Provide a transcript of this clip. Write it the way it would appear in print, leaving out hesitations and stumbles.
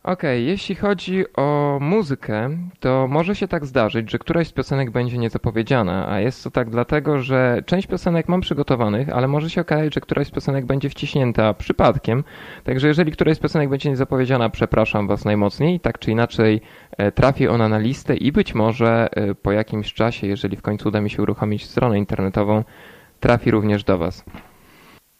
Okej, jeśli chodzi o muzykę, to może się tak zdarzyć, że któraś z piosenek będzie niezapowiedziana, a jest to tak dlatego, że część piosenek mam przygotowanych, ale może się okazać, że któraś z piosenek będzie wciśnięta przypadkiem. Także jeżeli któraś z piosenek będzie niezapowiedziana, przepraszam Was najmocniej, tak czy inaczej trafi ona na listę i być może po jakimś czasie, jeżeli w końcu uda mi się uruchomić stronę internetową, trafi również do Was.